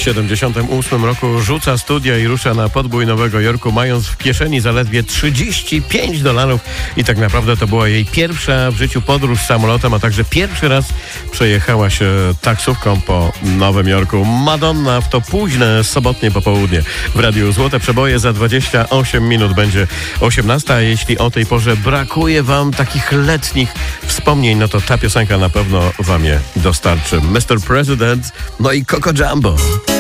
1978 roku rzuca studia i rusza na podbój Nowego Jorku, mając w kieszeni zaledwie $35 i tak naprawdę to była jej pierwsza w życiu podróż samolotem, a także pierwszy raz przejechała się taksówką po Nowym Jorku. Madonna w to późne sobotnie popołudnie. W Radiu Złote Przeboje za 28 minut będzie 18, a jeśli o tej porze brakuje wam takich letnich wspomnień, no to ta piosenka na pewno wam je dostarczy. Mr. President, no i Coco Jumbo.